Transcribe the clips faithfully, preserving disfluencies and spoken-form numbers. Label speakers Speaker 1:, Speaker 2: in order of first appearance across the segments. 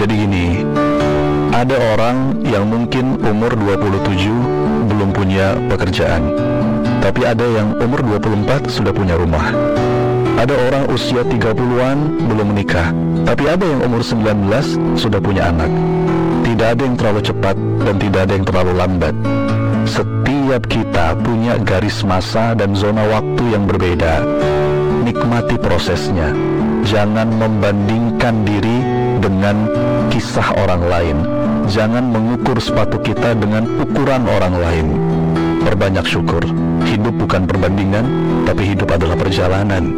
Speaker 1: Jadi gini, ada orang yang mungkin umur dua puluh tujuh belum punya pekerjaan, tapi ada yang umur dua puluh empat sudah punya rumah. Ada orang usia tiga puluhan belum menikah, tapi ada yang umur sembilan belas sudah punya anak. Tidak ada yang terlalu cepat dan tidak ada yang terlalu lambat. Setiap kita punya garis masa dan zona waktu yang berbeda. Nikmati prosesnya. Jangan membandingkan diri dengan kisah orang lain. Jangan mengukur sepatu kita dengan ukuran orang lain. Perbanyak syukur. Hidup bukan perbandingan, tapi hidup adalah perjalanan.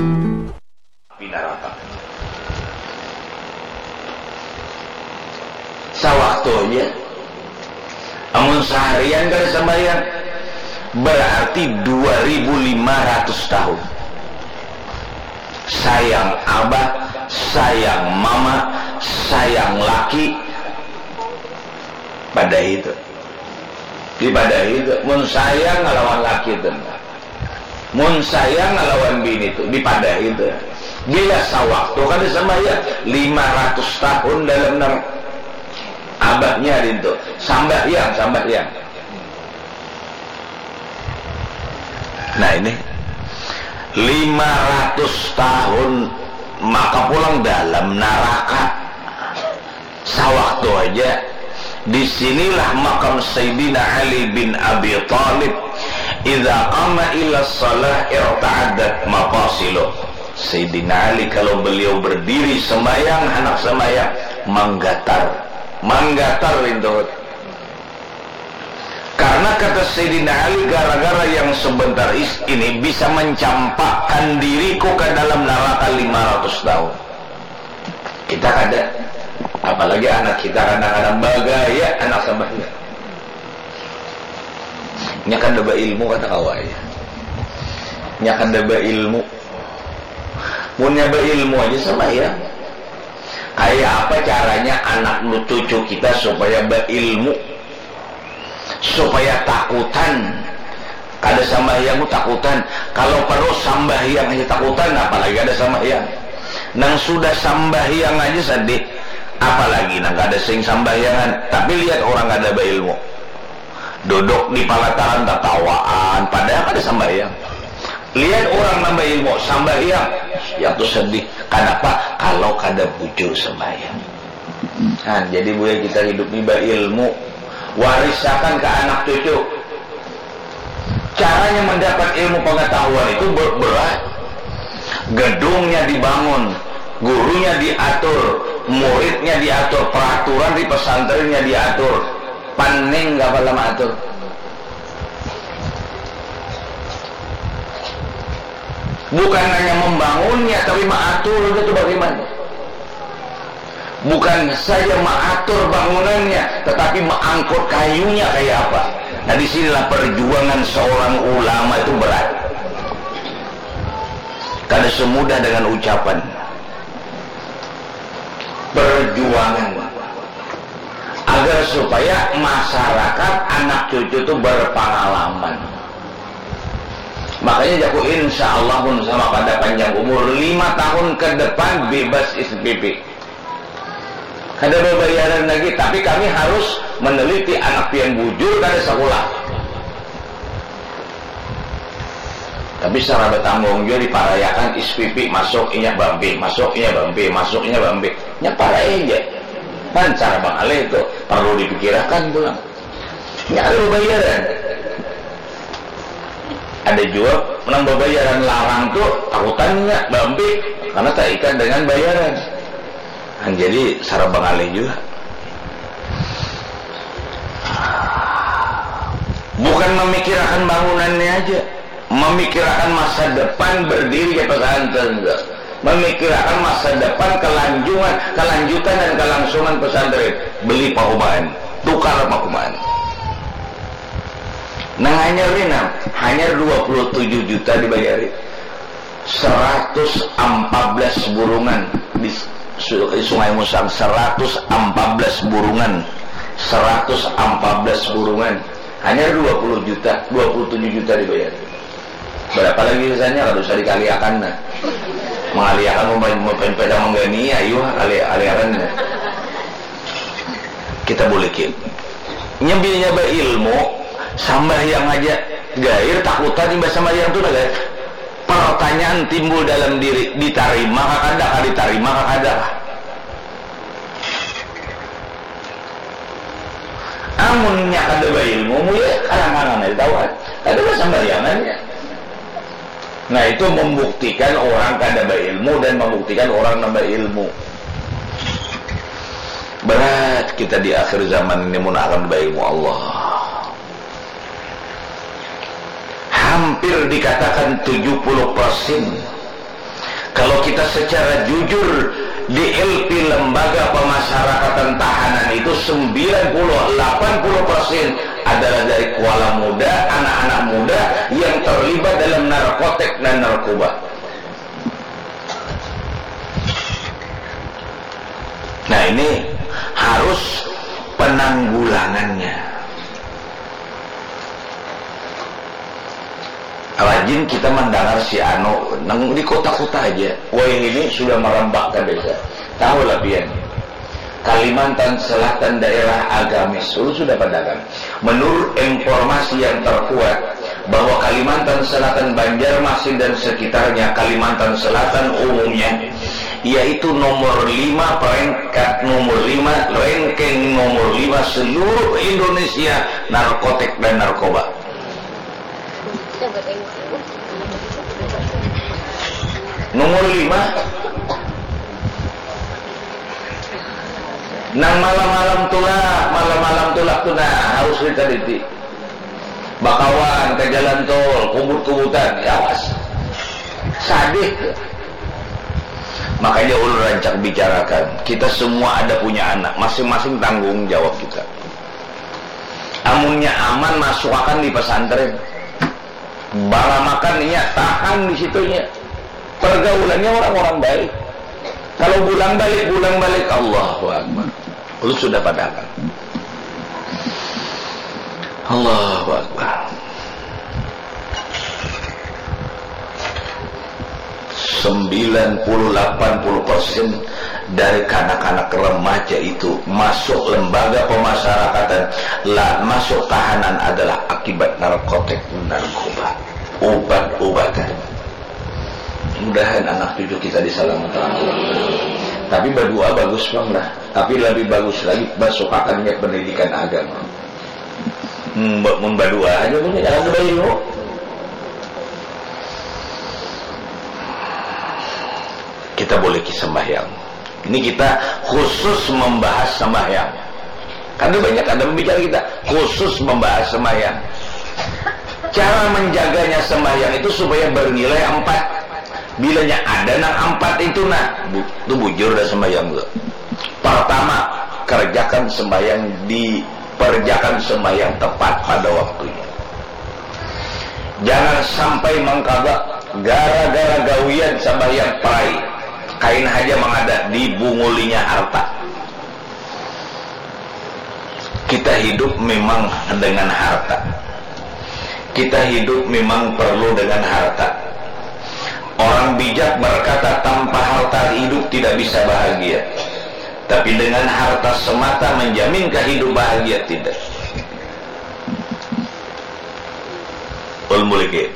Speaker 2: Sawaktunya amun seharian kada sembahyang berarti dua ribu lima ratus tahun. Sayang abah, sayang mama, sayang laki, pada itu di pada itu mun sayang ngelawan laki itu, mun sayang ngelawan bini itu di pada itu. Bila sawaktu kada sembahyang lima ratus tahun dalam neraka. Abahnya itu sambahyang sambahyang. Nah ini lima ratus tahun maka pulang dalam neraka. Sawaktu aja disinilah makam Sayyidina Ali bin Abi Thalib. Idza qama ila shalah irta'addat maqasiluh. Sayyidina Ali kalau beliau berdiri sembahyang, anak sembahyang menggatar menggatar itu. Karena kata Sayyidina Ali, gara-gara yang sebentar ini bisa mencampakkan diriku ke dalam neraka lima ratus tahun. Kita ada, apalagi anak kita kadang-kadang bagaya anak sembahyang. Nya kan daba ilmu kata kawai. Nya kan daba ilmu. Mun nyaba ilmu aja sembahyang. Kayak apa caranya anak cucu kita supaya berilmu, supaya takutan. Kada sambahyang takutan. Kalau perlu sambahyang aja takutan, apalagi ada sambahyang. Nang sudah sambahyang aja sedih, apalagi nang kada sing sambahyangan. Tapi lihat orang kada berilmu, duduk di palataran tatawaan, padahal kada sambahyang. Lihat orang nambah ilmu sambahyang, yang tuh sedih. Kenapa? Kalau kada bujur sembahyang. Nah, jadi boleh kita hidup di ilmu, warisakan ke anak cucu. Caranya mendapat ilmu pengetahuan itu berat. Gedungnya dibangun, gurunya diatur, muridnya diatur, peraturan di pesantrennya diatur. Paning gak lama atur. Bukan hanya membangunnya, tapi mengatur itu bagaimana? Bukan saja mengatur bangunannya, tetapi mengangkut kayunya kayak apa? Nah, disinilah perjuangan seorang ulama itu berat. Kada semudah dengan ucapan. Perjuangan agar supaya masyarakat anak cucu itu berpengalaman. Makanya jago insya Allah pun sama pada panjang umur lima tahun ke depan bebas S P P. Kada berbayaran lagi, tapi kami harus meneliti anak pian bujur kada sekolah. Tapi secara bertanggung jawab diparayakan S P P masuk inya bambi, masuk inya bambi, masuk inya bambi. Nya para aja. Kan cara Bang Ale itu perlu dipikirkan pulang. Ya ada bayaran. Ada juga menang bayaran larang tuh takutannya bambi karena tak ikan dengan bayaran. Dan jadi cara Bang Ali juga bukan memikirkan bangunannya aja, memikirkan masa depan berdiri di pesantren, memikirkan masa depan kelanjutan, kelanjutan dan kelangsungan pesantren. Beli pakuman, tukar pakuman. Nah hanya Rina, hanya dua puluh tujuh juta dibayari, seratus empat belas burungan di Sungai Musang, seratus empat belas burungan, seratus empat belas burungan, hanya dua puluh juta, dua puluh tujuh juta dibayari. Berapa lagi misalnya kalau usah dikaliakan, nah mengaliakan mau peda menggani, ayo kali aliakan. kita boleh kin nyambilnya berilmu sambahyang aja gair takutan imbas sambahyang tuh guys. Pertanyaan timbul dalam diri, diterima kakada kah diterima kakada. Amunnya kada berilmu ya kalangan tawat ada sambahyangannya. Nah itu membuktikan orang kada berilmu dan membuktikan orang nambah ilmu. Berat kita di akhir zaman ini mun akan berilmu Allah. Hampir dikatakan tujuh puluh persen. Kalau kita secara jujur di L P lembaga pemasyarakatan tahanan itu sembilan puluh delapan puluh persen adalah dari kuala muda, anak-anak muda yang terlibat dalam narkotik dan narkoba. Nah ini harus penanggulangannya. Rajin kita mendengar si Ano di kota-kota aja. Wah ini sudah merambah ke desa. Tahu lah pian. Kalimantan Selatan daerah agamis dulu sudah pedagang. Menurut informasi yang terkuat bahwa Kalimantan Selatan, Banjarmasin dan sekitarnya, Kalimantan Selatan umumnya, yaitu nomor lima peringkat nomor lima ranking nomor lima seluruh Indonesia narkotik dan narkoba. Nomor lima. Nang malam-malam tulak, malam-malam tulak tuh nah harus kita diti. Bakawan ke jalan tol, kubut-kubutan, ya awas. Sadik. Makanya ulun rancang bicarakan, kita semua ada punya anak, masing-masing tanggung jawab kita. Amunnya aman masukkan di pesantren. Bala makannya tahan di situnya. Pergaulannya orang-orang baik. Kalau pulang balik, pulang balik, Allahu Akbar. Lu sudah padakan. Allahu Akbar. sembilan puluh sampai delapan puluh persen dari kanak-kanak remaja itu masuk lembaga pemasyarakatan, lah masuk tahanan adalah akibat narkotik dan narkoba, obat-obatan. Mudahan anak cucu kita diselamatkan. Tapi berdua bagus bang lah. Tapi lebih bagus lagi basukakannya pendidikan agama. Mbak mun berdua aja punya jangan berilmu. Kita boleh sembahyang. Ini kita khusus membahas sembahyang. Karena banyak ada pembicara kita khusus membahas sembahyang. Cara menjaganya sembahyang itu supaya bernilai empat. Bilanya ada nang empat itu nah, itu bujur dah sembahyang tuh. Pertama, kerjakan sembahyang diperjakan sembahyang tepat pada waktunya. Jangan sampai mengkagak gara-gara gawian sembahyang perai. Kain aja mengadat dibungulinya harta. Kita hidup memang dengan harta. Kita hidup memang perlu dengan harta. Orang bijak berkata tanpa harta hidup tidak bisa bahagia. Tapi dengan harta semata menjamin hidup bahagia tidak. Ulmuliki.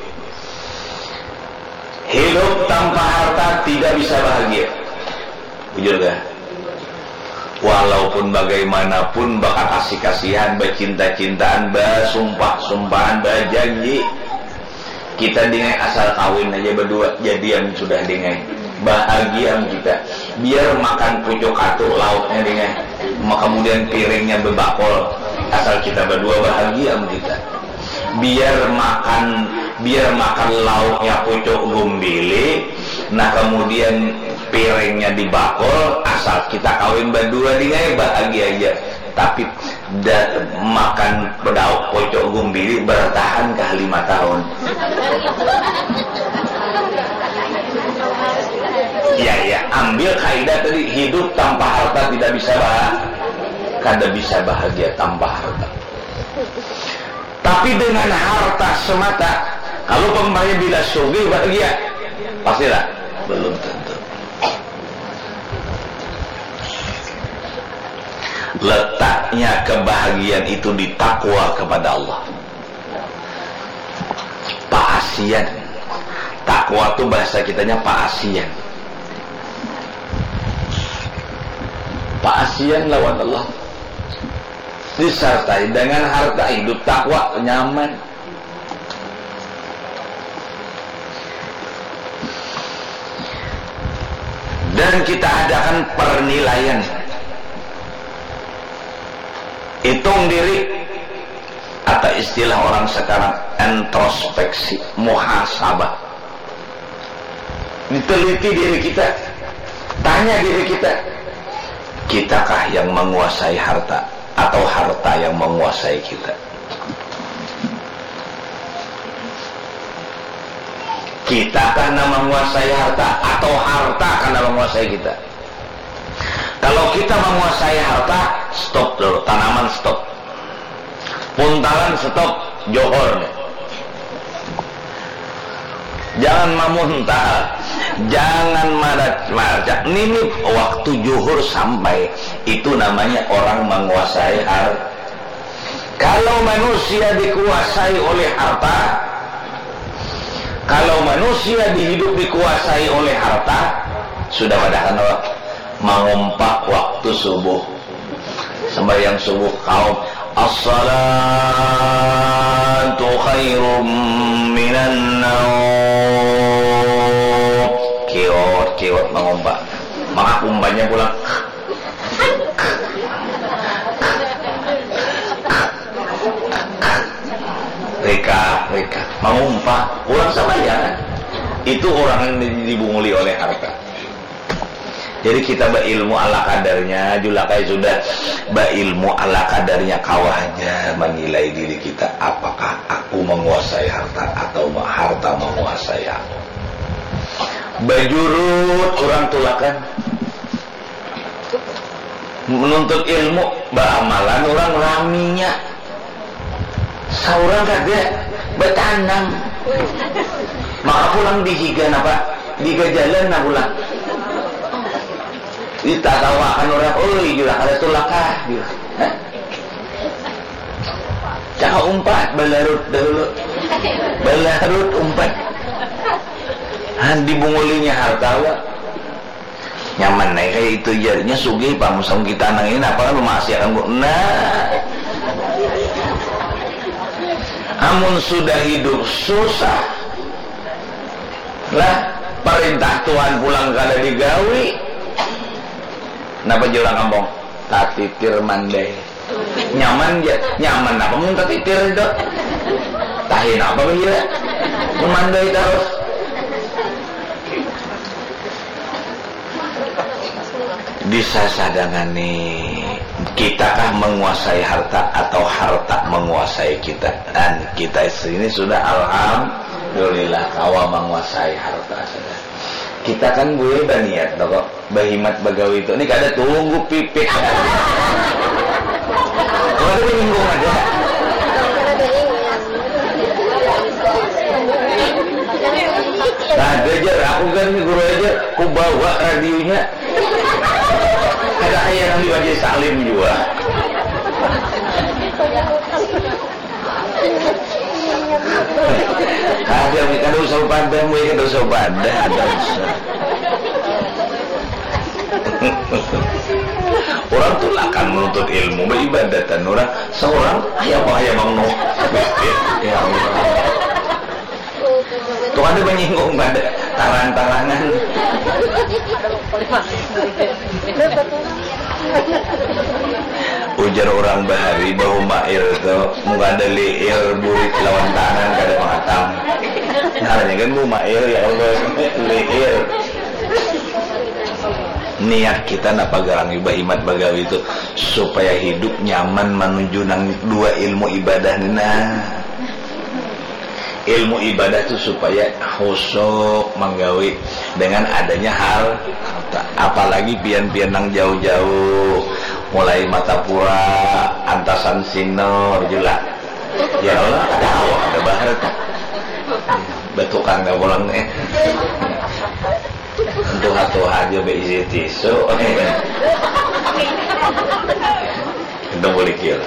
Speaker 2: Hidup tanpa harta tidak bisa bahagia. Jujur gak? Walaupun bagaimanapun bakal kasih-kasihan, bercinta-cintaan, bersumpah-sumpahan, berjanji, kita dengan asal kawin aja berdua, jadian sudah dengan bahagia kita. Biar makan pucuk atuk lauknya dengan, kemudian piringnya bebakol, asal kita berdua bahagia kita. Biar makan biar makan lauknya pucuk gumbili, nah kemudian piringnya dibakol, asal kita kawin berdua dengan bahagia aja. Tapi da, makan pedauk pucuk gumbili bertahan ke lima tahun. Ya ya, ambil kaidah tadi, hidup tanpa harta tidak bisa bahagia, kada bisa bahagia tanpa harta. Tapi dengan harta semata, kalau pembahaya bila sugih bahagia, pastilah belum tentu. Letaknya kebahagiaan itu di takwa kepada Allah. Paasian. Takwa itu bahasa kitanya paasian. Paasian lawan Allah. Disertai dengan harta, hidup takwa, nyaman. Dan kita adakan penilaian, hitung diri, atau istilah orang sekarang introspeksi, muhasabah. Diteliti diri kita, tanya diri kita, kitakah yang menguasai harta atau harta yang menguasai kita? Kita karena menguasai harta atau harta karena menguasai kita? Kalau kita menguasai harta, stop dulu, tanaman stop, puntalan stop, johor nih. Jangan memuntah, jangan marah-marah. Ini waktu zuhur sampai, itu namanya orang menguasai harta. Kalau manusia dikuasai oleh harta, kalau manusia dihidup dikuasai oleh harta, sudah pada kan mengumpak waktu subuh, sembahyang subuh kaum, as-salatu khairum minan naum, kiot kiot mengumpak, maka umpanya pulang. Reka, reka, mengumpat, pulang sama ya. Itu orang yang dibunguli oleh harta. Jadi kita berilmu ala kadarnya, julakai sudah berilmu ala kadarnya, kawahnya menilai diri kita, apakah aku menguasai harta atau harta menguasai aku. Bajurut orang tulakan, menuntut ilmu, beramalan orang raminya. Saurang kagak bertanam, maka pulang dihiga apa? Dihiga jalan nak pulang. Ditatawakan orang, oh gila ada tulakah? Jangan umpat, belarut dulu, belarut umpat. Han dibungulinya harta lah. Nyaman nih kayak itu jadinya sugih pamusang kita nangin apa lu masih akan gua. Nah. Amun sudah hidup susah lah, perintah Tuhan pulang kada digawi. Napa jualan kampung? Tatitir mandai. Nyaman ya, nyaman apa mun tatitir itu? Tahin apa begila? Memandai terus. Bisa sadangan nih, kitakah menguasai harta atau harta menguasai kita? Dan kita ini sudah alhamdulillah kawa menguasai harta. Kita kan gue baniat kok bahimat bagawi itu. Ini kada tunggu pipik. Kalau ada bingung aja. Nah, gajar aku kan guru aja, aku bawa radionya. Ada ayah yang diwajib salim juga. Ada mereka ada usaha pada, mereka ada usaha pada, ada usaha. Orang tuh akan menuntut ilmu, beribadatan orang. Seorang ayah apa ayah mau no? Ya Allah. Tuh ada menyinggung pada taran-tarangan. Ujar orang bahari bahwa mair itu muka ada liir burik lawan tangan kada mengatam. Caranya kan bu mair ya Allah liir. Niat kita nak pagarang ibadah imat bagawi itu supaya hidup nyaman menuju nang dua ilmu ibadah nah. Ilmu ibadah itu supaya khusyuk menggawi dengan adanya hal, apalagi pian-pian nang jauh-jauh, mulai Matapura, Antasan Sinor, jula. Ya Allah, ada awak, ada bahar. Betukan nggak bolang nih. Untuk satu aja berisi tisu. Udah boleh kira.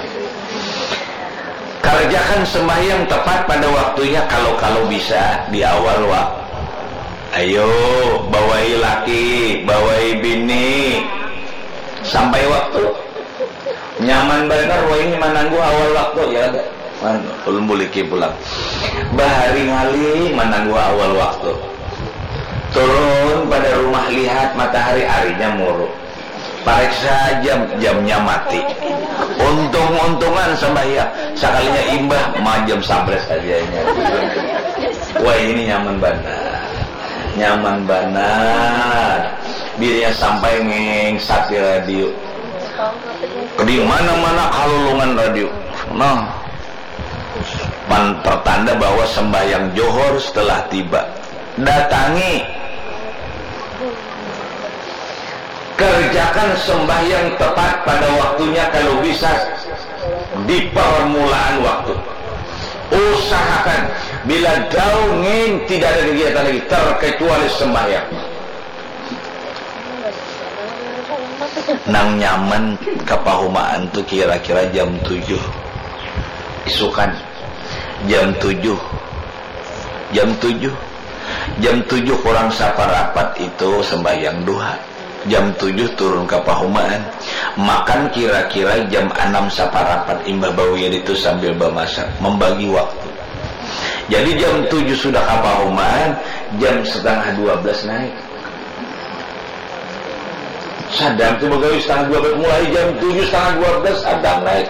Speaker 2: Kerjakan sembahyang tepat pada waktunya, kalau-kalau bisa di awal waktu. Ayo, bawai laki, bawai bini, sampai waktu. Nyaman benar, wah ini menanggu awal waktu ya. Belum boleh pulang. Bahari ngali menanggu awal waktu. Turun pada rumah, lihat matahari, harinya muruk. Pariksa jam, jamnya mati. Untung-untungan sembahyang, sekalinya imbah majam sampai sajanya. Wah ini nyaman benar, nyaman benar. Biarnya sampai ngengsat di radio, di mana-mana kalulungan radio. Nah, pertanda bahwa sembahyang johor setelah tiba. Datangi, kerjakan sembahyang tepat pada waktunya, kalau bisa di permulaan waktu. Usahakan bila daungin tidak ada kegiatan lagi terkecuali sembahyang. Nang nyaman kepahumaan tuh kira-kira jam tujuh isukan, jam tujuh jam tujuh jam tujuh kurang saparapat itu sembahyang duha. Jam tujuh turun ke pahumaan, makan kira-kira jam enam saparapat imbah bawir itu sambil bermasak, membagi waktu. Jadi jam tujuh sudah ke pahumaan, jam setengah dua belas naik. Sadam itu begawi setengah dua belas, mulai jam tujuh setengah dua belas sadam naik.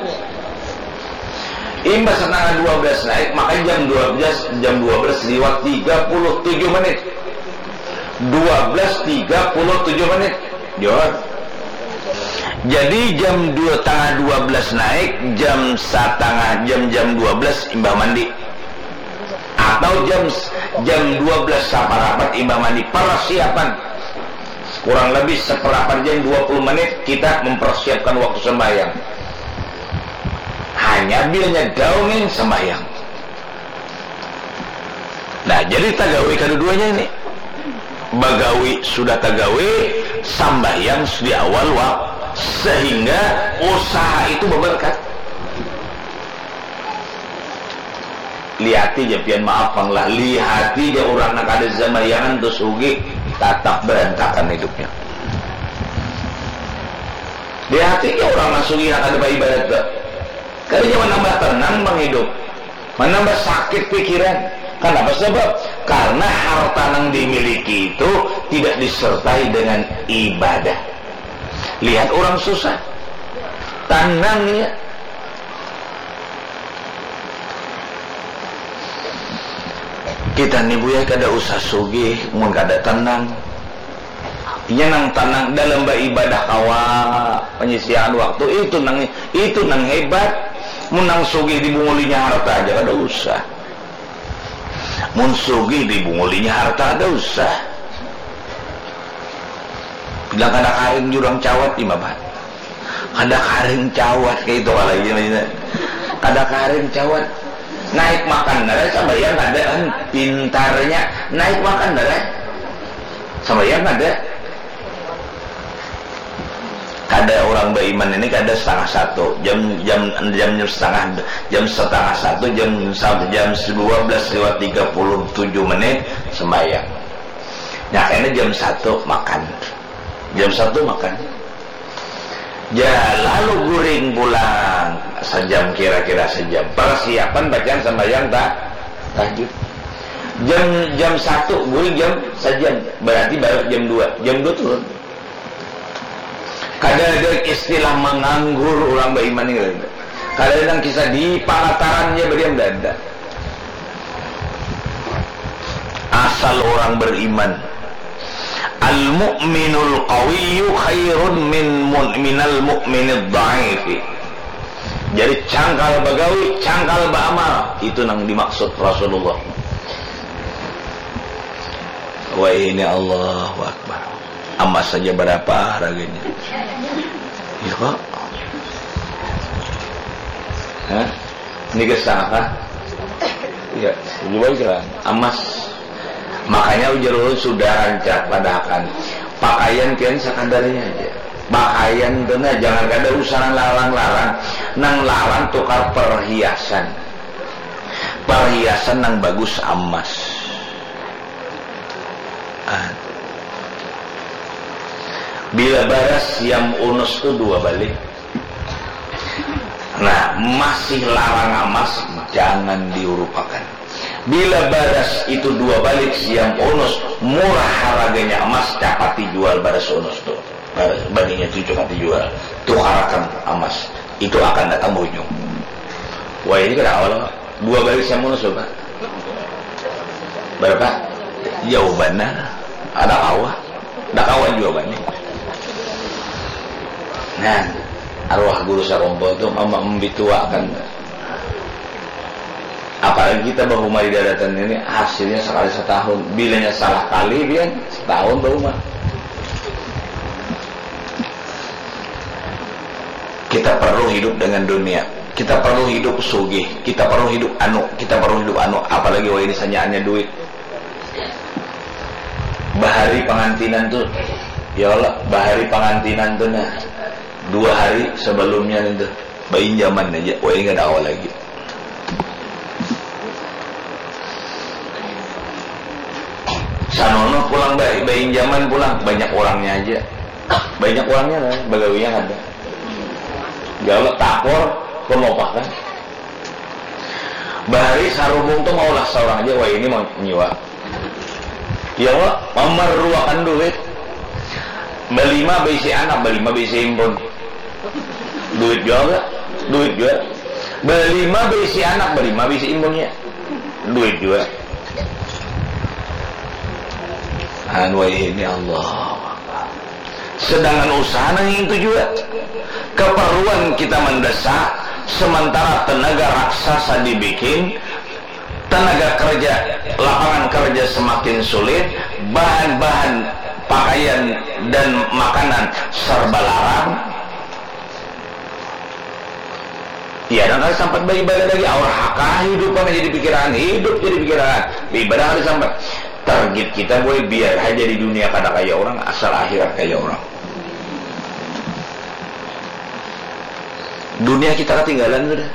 Speaker 2: Imbah setengah dua belas naik, maka jam dua belas jam dua belas lewat tiga puluh tujuh menit. dua belas tiga puluh tujuh menit Johor. Jadi jam dua tengah dua belas naik, jam setengah jam jam dua belas imbah mandi, atau jam jam dua belas saparapat imbah mandi. Persiapan kurang lebih seperapat jam dua puluh menit kita mempersiapkan waktu sembahyang. Hanya bilnya daungin sembahyang. Nah jadi tagawi kedua-duanya ini. Bagawi sudah tagawi, sambahyang di awal waktu, sehingga usaha itu berberkat. Lihati japian maafan lah, lihati dia orang nak ada sembayangan terus ugi tatap berantakan hidupnya. Lihati dia orang masuki nak ada ibadat tak, karena menambah tenang bang hidup, menambah sakit pikiran. Kenapa? Sebab karena harta yang dimiliki itu tidak disertai dengan ibadah. Lihat orang susah, tenangnya. Kita nih buya kada usah sugih, mun kada tenang. Nya nang tenang dalam beribadah kawa penyisian waktu itu nang itu nang hebat. Mun nang sugih dibungulinya harta aja kada usah. Mun sugih dibungulinya harta ada usah. Bilang kada karing jurang cawat di mabat. Kada karing cawat kayak itu lagi nih. Kada karing cawat. Naik makan darah sambayang kada, pintarnya naik makan darah sambayang kada. Kada orang beriman ini kada setengah satu jam jam jam setengah jam setengah satu jam jam dua belas lewat tiga puluh tujuh menit sembahyang. Nah kayaknya jam satu makan, jam satu makan. Ya lalu guring pulang sejam kira-kira sejam. Persiapan bacaan sembahyang tak tahajud. Jam jam satu guring jam sejam berarti baru jam dua jam dua turun. Kadang-kadang istilah menganggur orang beriman ini. Kadang-kadang kisah di pangatarannya berdiam dada. Asal orang beriman, al-mu'minul qawiyyu khairun min minal mu'minid dha'ifi. Jadi cangkal bagawi, cangkal ba'amal, itu yang dimaksud Rasulullah. Wah ini Allahu Akbar. Amas saja berapa harganya? Ya kok? Hah? Ini kesah kan? Ya, juga kira. Amas. Makanya ujar ulun sudah rancak padakan. Pakaian kian sekadarnya aja. pakaian tuh nah jangan kada usaha larang-larang nang larang tukar perhiasan perhiasan nang bagus emas. Ah. Bila baras yang unus tuh dua balik. Nah masih larang emas jangan diurupakan. Bila baras itu dua balik siam unus murah harganya emas dapat dijual baras unus tuh bandingnya tujuh kan dijual tukarakan emas itu akan datang bujung. Wah ini kan awal dua balik siam unus berapa? Berapa? Jawabannya ada awal ada kawan jawabannya. Nah arwah guru Sarompo itu membituakan apalagi kita baru mari daratan ini hasilnya sekali setahun bilanya salah kali biar setahun baru mah kita perlu hidup dengan dunia kita perlu hidup sugih kita perlu hidup anu kita perlu hidup anu apalagi wah ini sanyaannya duit bahari pengantinan tuh ya Allah bahari pengantinan tuh nah dua hari sebelumnya itu bayi zaman aja wah ini gak ada awal lagi. Sanono pulang bayi, bayi zaman pulang banyak orangnya aja banyak orangnya lah bagawinya ada jauh takor pemopak kan bahari sarubung tuh maulah seorang aja wah ini mau nyiwa ya Allah memerluakan duit belima bisi anak belima bisi impun duit juga duit juga belima bisi anak belima bisi impunnya duit juga anu ini Allah sedangkan usaha itu juga keperluan kita mendesak sementara tenaga raksasa dibikin tenaga kerja lapangan kerja semakin sulit bahan-bahan pakaian dan makanan serba larang ya dan kali sampai beribadah lagi awal haka hidup kan jadi pikiran hidup jadi pikiran ibadah kali sampai target kita boy biar aja di dunia kada kayak orang asal akhirat kayak orang dunia kita ketinggalan sudah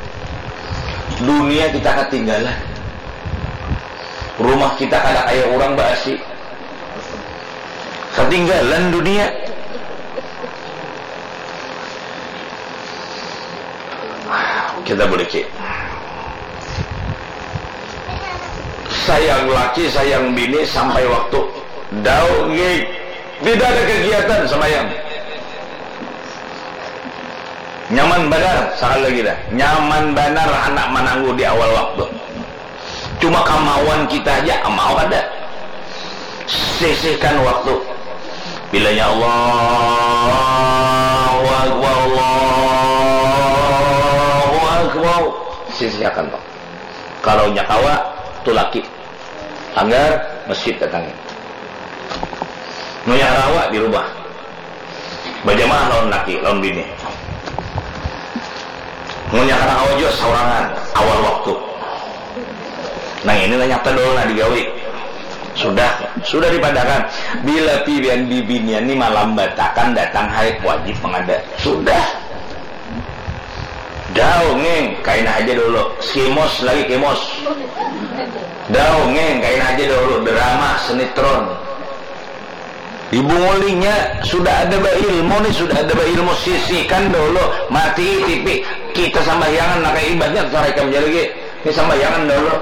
Speaker 2: dunia kita ketinggalan rumah kita kada kayak orang basi ketinggalan dunia kita boleh cek sayang laki sayang bini sampai waktu daun tidak ada kegiatan semayang nyaman benar sekali lagi dah nyaman benar anak menangguh di awal waktu cuma kemauan kita aja mau ada sisihkan waktu bilanya Allahu Akbar Allahu Akbar sisihkan Pak kalau nyakawa tu laki anggar masjid datangnya nuya rawa di rumah bagaimana lawan laki lawan bini nuya karena awajo saurangan awal waktu nah ini nyata dulu nah digawi sudah sudah dipadakan bila pibian bibinian ini malam batakan datang hari wajib mengada sudah daungeng kain aja dulu skimos lagi kimos daungeng kain aja dulu drama sinetron ibu ngulinya sudah ada ilmu nih sudah ada ilmu sisihkan dulu mati tipi kita sambayangan nak ibadahnya sareka menjadi ini sambayangan dulu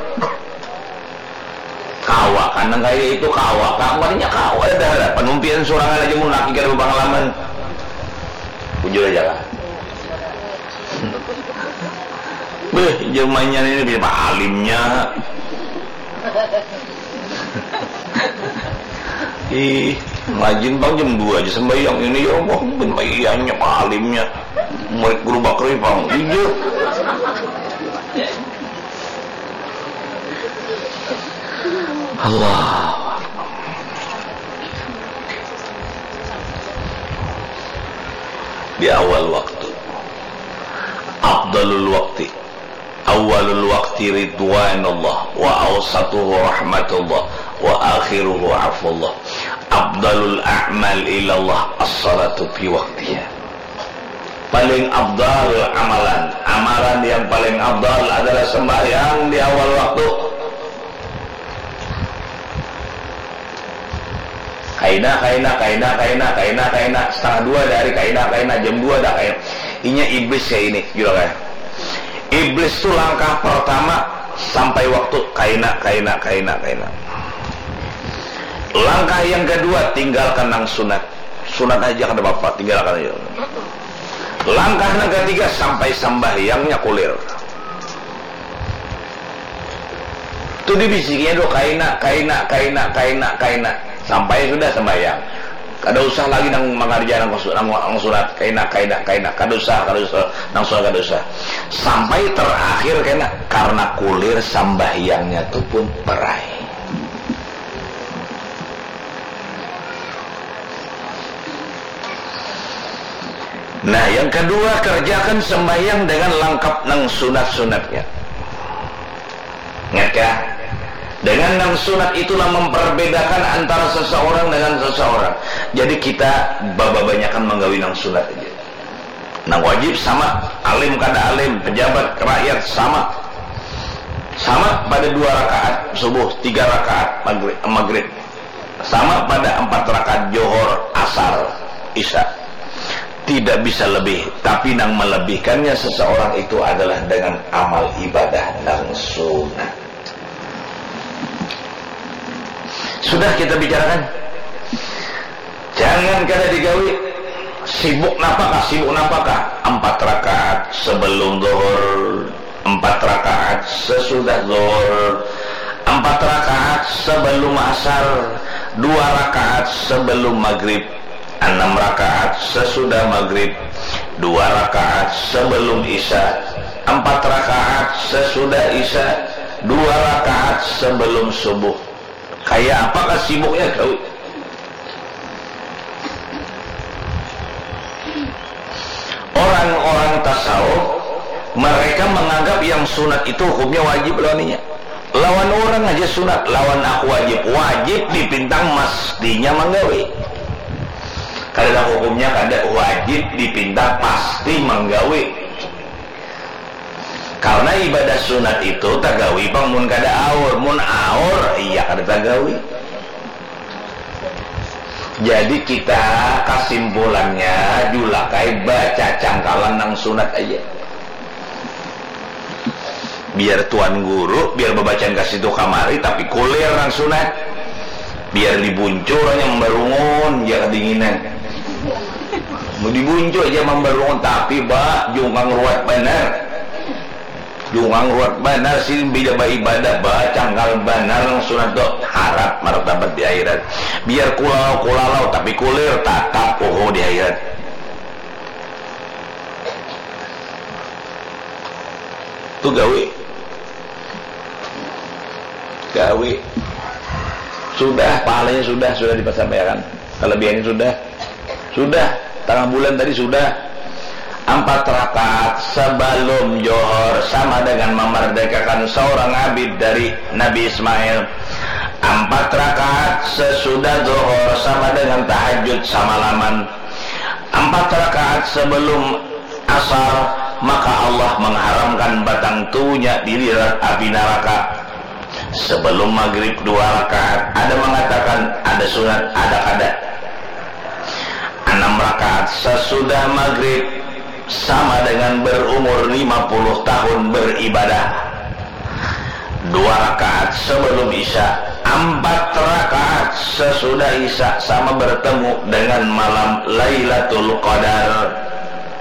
Speaker 2: kawa kan kayak itu kawa kamarnya kawa ada penumpian sorangan aja mau laki kada pengalaman ujur aja lah beh jamannya ini bisa alimnya ih ngajin bang jam dua aja sembahyang ini ya Allah sembahyangnya alimnya murid guru bakri bang iya Allah di awal waktu afdalul waqti awalul waqti ridwanullah wa awsatuhu rahmatullah wa akhiruhu afullah. afdalul a'mal ilallah as-salatu fi waqtiha. Paling afdal amalan, amalan yang paling afdal adalah sembahyang di awal waktu. Kaina, kaina, kaina, kaina, kaina, kaina, setengah dua dari kaina, kaina, jam dua dah kaina. Inya iblis ya ini, juga kayak. Iblis itu langkah pertama sampai waktu kaina, kaina, kaina, kaina. Langkah yang kedua, tinggalkan nang sunat. Sunat aja kada apa-apa, tinggalkan aja. Langkah yang ketiga, sampai sembahyangnya kulir. Itu dibisikinya do kaina, kaina, kaina, kaina, kaina. Sampai sudah sembahyang. Kada usah lagi nang mengarja nang nang sunat, kaina, kaina, kaina. Kada usah, kada usah, nang sunat kada usah. Sampai terakhir kaina, karena kulir sembahyangnya itu pun perai. Nah, yang kedua, kerjakan sembahyang dengan lengkap nang sunat-sunatnya. Ingat ya? Dengan nang sunat itulah memperbedakan antara seseorang dengan seseorang. Jadi kita baba-banyakan menggawi nang sunat aja. Nang wajib sama, alim kada alim, pejabat, rakyat sama. Sama pada dua rakaat subuh, tiga rakaat maghrib, maghrib. Sama pada empat rakaat johor, asar, isya. Tidak bisa lebih, tapi nang melebihkannya seseorang itu adalah dengan amal ibadah nang sunat. Sudah kita bicarakan. Jangan kada digawi sibuk napakah, sibuk napakah. Empat rakaat sebelum zuhur, empat rakaat sesudah zuhur, empat rakaat sebelum asar, dua rakaat sebelum maghrib, enam rakaat sesudah maghrib, dua rakaat sebelum isya, empat rakaat sesudah isya, dua rakaat sebelum subuh. Kayak apakah sibuknya kau? Orang-orang tasawuf, mereka menganggap yang sunat itu hukumnya wajib lawaninya. Lawan orang aja sunat, lawan aku wajib. Wajib dipintang mestinya menggawi. Karena hukumnya kada wajib dipindah pasti menggawi. Karena ibadah sunat itu tagawi pang mun kada aur, mun aur iya kada tagawi. Jadi kita kesimpulannya julakai baca cangkalan nang sunat aja. Biar tuan guru, biar babacaan kasih itu kamari tapi kulir nang sunat. Biar dibuncur hanya membarungun, ya kedinginan. Mau dibuncur aja membarungun tapi ba jungkang ruat benar. Jungkang ruat benar sih bila ibadah ba cangkal benar nang sunat do harap martabat di akhirat. Biar kulalau kulalau tapi kulir tatap poho di akhirat. Tu gawe. Gawe. Sudah pahalanya sudah sudah disampaikan. Kelebihannya sudah. Sudah tengah bulan tadi sudah. Empat rakaat sebelum johor sama dengan memerdekakan seorang abid dari Nabi Ismail. Empat rakaat sesudah johor sama dengan tahajud samalaman. Empat rakaat sebelum asar maka Allah mengharamkan batang tubuhnya di lirat api neraka. Sebelum maghrib dua rakaat, ada mengatakan ada sunat, ada kada. Enam rakaat sesudah maghrib sama dengan berumur lima puluh tahun beribadah. Dua rakaat sebelum isya, empat rakaat sesudah isya sama bertemu dengan malam Lailatul Qadar.